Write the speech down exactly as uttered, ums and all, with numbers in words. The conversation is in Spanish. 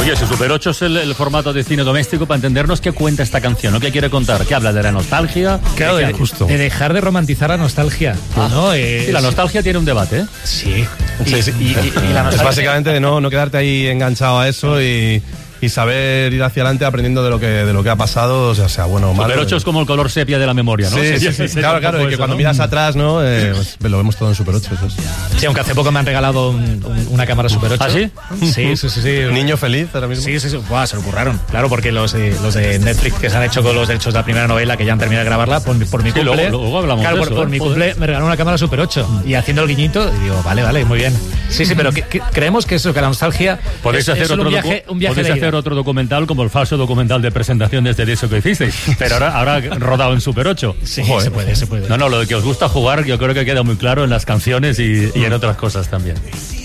Oye, si Super ocho es el, el formato de cine doméstico, para entendernos, ¿qué cuenta esta canción? ¿No? ¿Qué quiere contar? ¿Qué habla de la nostalgia? Claro, de, justo. de dejar de romantizar la nostalgia. Ah, ¿no? Eh, sí, la nostalgia tiene un debate, ¿eh? Sí. Sí, sí. Y, y, y la nostalgia... Es básicamente de no, no quedarte ahí enganchado a eso y, y saber ir hacia adelante aprendiendo de lo que, de lo que ha pasado, o sea, sea bueno o malo. Super ocho es como el color sepia de la memoria, ¿no? Sí, sí, sí, sí. Claro, claro, y que eso, cuando ¿no? miras atrás, ¿no? Eh, pues, lo vemos todo en Super ocho. Eso es. Sí, aunque hace poco me han regalado un, un, una cámara Super ocho. ¿Ah, sí? Sí, sí, sí. sí. Niño feliz ahora mismo. Sí, sí, sí. Buah, se lo curraron. Claro, porque los, eh, los de Netflix que se han hecho con los derechos de la primera novela, que ya han terminado de grabarla, por, por mi Sí, cumple. luego, luego hablamos claro, de por, eso, por ¿eh? mi Joder. cumple me regalaron una cámara Super ocho. Y haciendo el guiñito, y digo, vale, vale, muy bien. Sí, sí, pero que, que, creemos que eso, que la nostalgia. Podéis es, hacer, es otro, un viaje, docu- un viaje podéis de hacer ida. otro documental como el falso documental de presentación de este disco que hicisteis, pero ahora, ahora rodado en Super ocho. Sí, Joder. se puede, se puede. No, no, lo de que os gusta jugar yo creo que queda muy claro en las canciones y, y en otras cosas también.